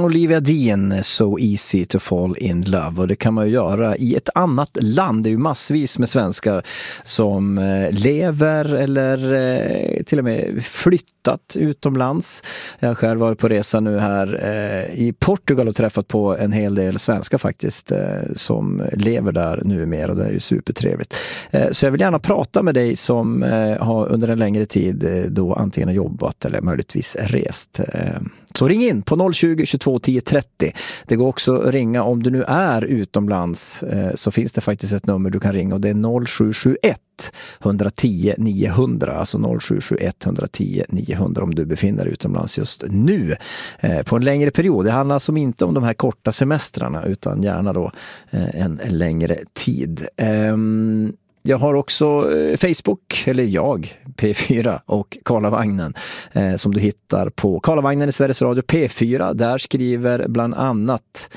Olivia Dean, So Easy to Fall in Love. Och det kan man ju göra i ett annat land. Det är ju massvis med svenskar som lever eller till och med flyttat utomlands. Jag har själv varit på resa nu här i Portugal och träffat på en hel del svenskar faktiskt som lever där numera, och det är ju supertrevligt. Så jag vill gärna prata med dig som har under en längre tid då antingen jobbat eller möjligtvis rest. Så ring in på 020 22 10 30. Det går också att ringa om du nu är utomlands, så finns det faktiskt ett nummer du kan ringa, och det är 0771 110 900, alltså 0771 110 900 om du befinner dig utomlands just nu på en längre period. Det handlar alltså inte om de här korta semestrarna utan gärna då en längre tid. Jag har också Facebook, eller P4 och Karlavagnen som du hittar på Karlavagnen i Sveriges Radio P4. Där skriver bland annat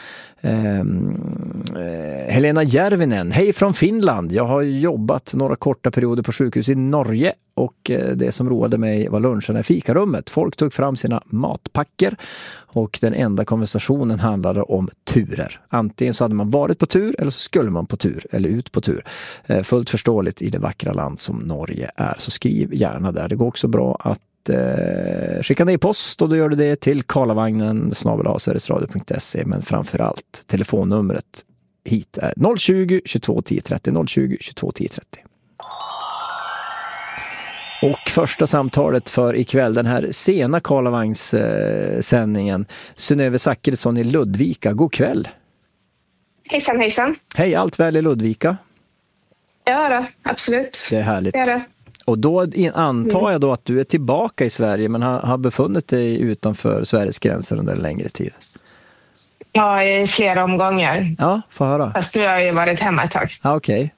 Helena Järvinen: hej från Finland. Jag har jobbat några korta perioder på sjukhus i Norge, och det som roade mig var luncherna i fikarummet. Folk tog fram sina matpacker och den enda konversationen handlade om turer. Antingen så hade man varit på tur eller så skulle man på tur eller ut på tur. Fullt förståeligt i det vackra land som Norge är. Så skriv gärna där. Det går också bra att skicka ner post, och då gör du det till karlavagnen@sverigesradio.se, men framförallt telefonnumret hit är 020 22 10 30 020 22 10 30. Och första samtalet för ikväll, den här sena Karlavagns sändningen, Synnöve Zachrisson i Ludvika. God kväll. Hejsan, hejsan. Hej, allt väl i Ludvika? Ja då, absolut. Det är härligt. Det är det. Och då antar jag då att du är tillbaka i Sverige, men har befunnit dig utanför Sveriges gränser under en längre tid. Ja, i flera omgångar. Ja, få höra. Fast nu har jag ju varit hemma ett tag. Ja, okej.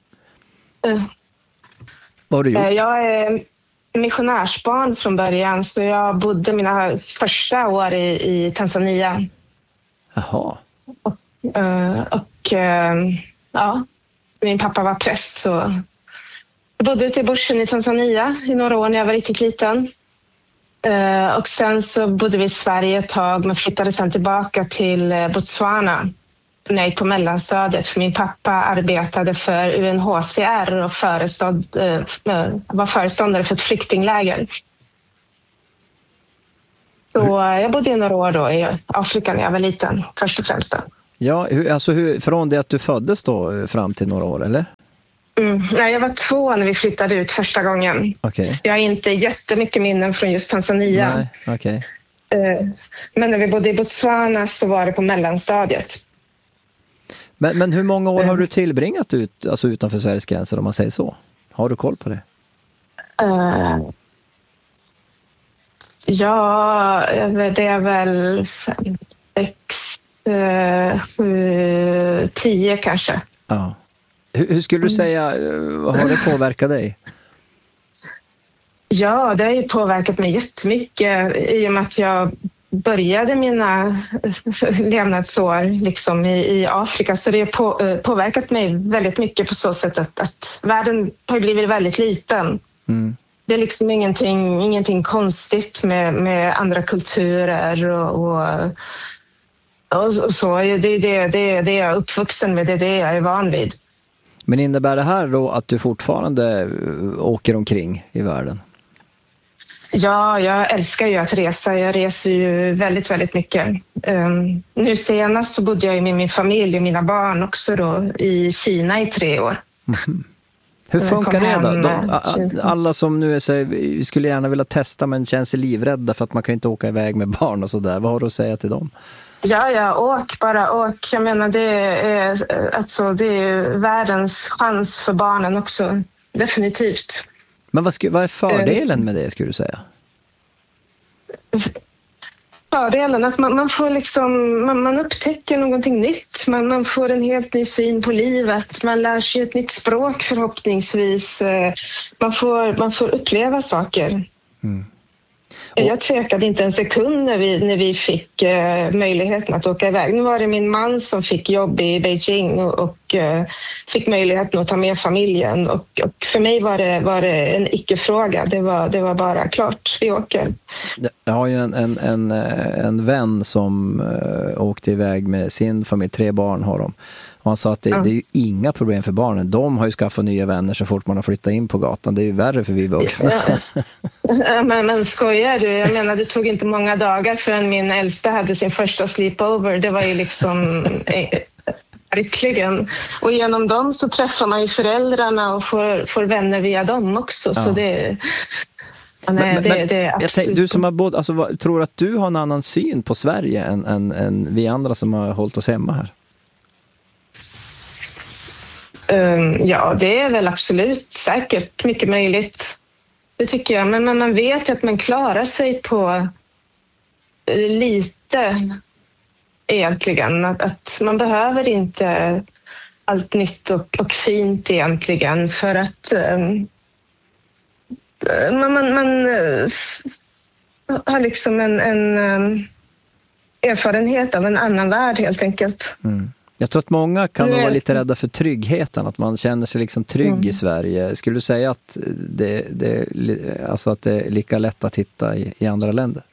Vad har du gjort? Jag är missionärsbarn från början, så jag bodde mina första år i Tanzania. Jaha. Och min pappa var präst, så jag bodde ute i bushen i Tanzania i några år när jag var riktigt liten. Och sen så bodde vi i Sverige ett tag, men flyttade sen tillbaka till Botswana när jag gick på mellanstadiet. För min pappa arbetade för UNHCR och var föreståndare för ett flyktingläger. Så jag bodde i några år då i Afrika när jag var liten, först och främst. Ja, från det att du föddes då fram till några år, eller? Nej, jag var 2 när vi flyttade ut första gången. Okay. Så jag har inte jättemycket minnen från just Tanzania. Nej, okay. Men när vi bodde i Botswana så var det på mellanstadiet. Men hur många år har du tillbringat utanför Sveriges gränser, om man säger så? Har du koll på det? Ja, det är väl 5, 6, 7, 10 kanske. Ja. Hur skulle du säga, har det påverkat dig? Ja, det har ju påverkat mig jättemycket i och med att jag började mina levnadsår liksom i Afrika, så det har påverkat mig väldigt mycket på så sätt att världen har blivit väldigt liten. Mm. Det är liksom ingenting konstigt med andra kulturer och så. Det är jag är uppvuxen med, det är det jag är van vid. Men innebär det här då att du fortfarande åker omkring i världen? Ja, jag älskar ju att resa. Jag reser ju väldigt, väldigt mycket. Nu senast så bodde jag med min familj och mina barn också då i Kina i 3 år. Mm. Hur funkar det då? Alla som nu skulle gärna vilja testa men känner sig livrädda för att man kan inte åka iväg med barn och sådär. Vad har du att säga till dem? Ja, åk. Jag menar, det är världens chans för barnen också. Definitivt. Men vad är fördelen med det, skulle du säga? Fördelen att man får man upptäcker någonting nytt. Man får en helt ny syn på livet. Man lär sig ett nytt språk förhoppningsvis. Man får uppleva saker. Mm. Jag tvekade inte en sekund när vi fick möjligheten att åka iväg. Nu var det min man som fick jobb i Beijing och och fick möjligheten att ta med familjen. Och för mig var det en icke-fråga. Det var bara klart, vi åker. Jag har ju en vän som åkte iväg med sin familj, 3 barn har de. Och han sa att det är ju inga problem för barnen. De har ju skaffat nya vänner så fort man har flyttat in på gatan. Det är ju värre för vi vuxna. Ja. Men skojar du? Jag menar, det tog inte många dagar förrän min äldsta hade sin första sleepover. Det var ju liksom verkligen. Och genom dem så träffar man ju föräldrarna och får vänner via dem också. Ja. Så det... det är absolut. Du som har alltså, tror att du har en annan syn på Sverige än vi andra som har hållit oss hemma här? Ja, det är väl absolut säkert mycket möjligt. Det tycker jag. Men man vet ju att man klarar sig på lite egentligen. Att man behöver inte allt nytt och fint egentligen för att man har liksom en erfarenhet av en annan värld helt enkelt. Mm. Jag tror att många kan vara lite rädda för tryggheten, att man känner sig liksom trygg i Sverige. Skulle du säga att alltså att det är lika lätt att hitta i andra länder?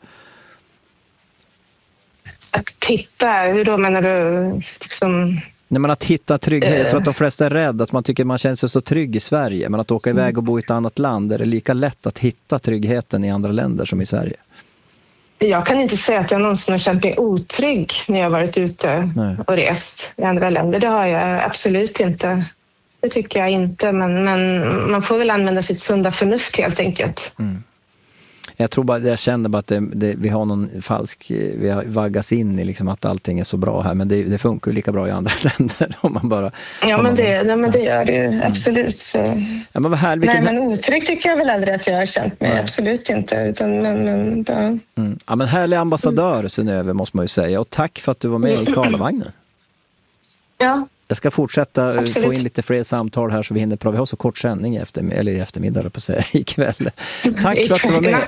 Att titta, hur då menar du? Liksom... Nej, men att hitta trygghet. Jag tror att de flesta är rädda, att man tycker man känner sig så trygg i Sverige. Men att åka iväg och bo i ett annat land, är det lika lätt att hitta tryggheten i andra länder som i Sverige? Jag kan inte säga att jag någonsin har känt mig otrygg när jag varit ute och rest i andra länder. Det har jag absolut inte. Det tycker jag inte, men man får väl använda sitt sunda förnuft helt enkelt. Mm. Jag känner bara att vi har någon vi har vaggas in i liksom att allting är så bra här, men det funkar ju lika bra i andra länder om man bara... Ja, men det gör det absolut. Så. Ja, men vad härligt. Men otrygg tycker jag väl aldrig att jag har känt mig. Nej. Absolut inte. Utan, Ja, men härlig ambassadör Synnöve måste man ju säga, och tack för att du var med i Karlavagnen. Ja. Jag ska fortsätta få in lite fler samtal här så vi hinner prata. Vi har så kort sändning i eftermiddag på sig ikväll. Tack för att du var med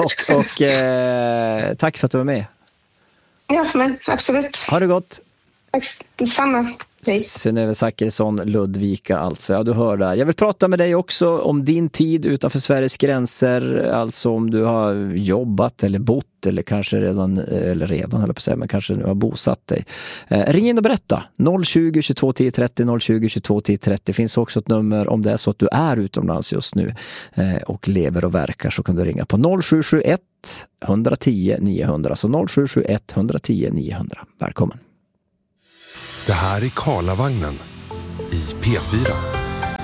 och tack för att du var med. Ja, men absolut. Ha det gott. Tack detsamma. Synnöve Zachrisson, Ludvika alltså. Ja, du hör där. Jag vill prata med dig också om din tid utanför Sveriges gränser. Alltså om du har jobbat eller bott eller kanske redan höll på att säga, men kanske nu har bosatt dig. Ring in och berätta. 020 22 10 30 020 22 10 30. Det finns också ett nummer om det är så att du är utomlands just nu och lever och verkar, så kan du ringa på 0771 110 900. Så 0771 110 900. Välkommen. Det här är Karlavagnen i P4.